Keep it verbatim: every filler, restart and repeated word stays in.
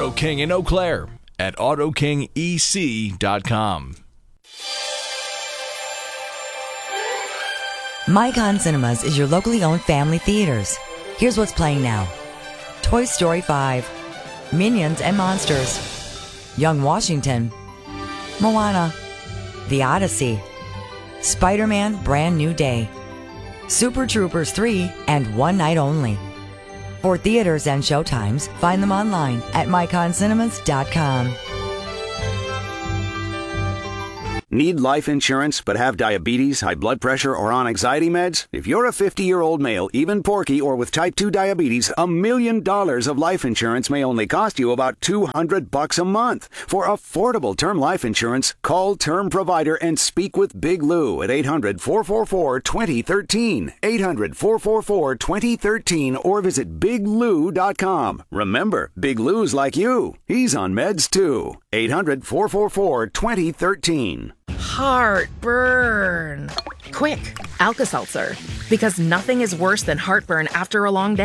Auto King in Eau Claire at auto king e c dot com. Micon Cinemas is your locally owned family theaters. Here's what's playing now. Toy Story five, Minions and Monsters, Young Washington, Moana, The Odyssey, Spider-Man Brand New Day, Super Troopers three, and One Night Only. For theaters and showtimes, find them online at micon cinemas dot com. Need life insurance but have diabetes, high blood pressure, or on anxiety meds? If you're a fifty-year-old male, even porky, or with type two diabetes, a million dollars of life insurance may only cost you about two hundred bucks a month. For affordable term life insurance, call Term Provider and speak with Big Lou at eight hundred, four four four, two zero one three, eight hundred, four four four, two zero one three, or visit big lou dot com. Remember, Big Lou's like you. He's on meds too. eight hundred, four four four, two zero one three. Heartburn. Quick, Alka-Seltzer. Because nothing is worse than heartburn after a long day.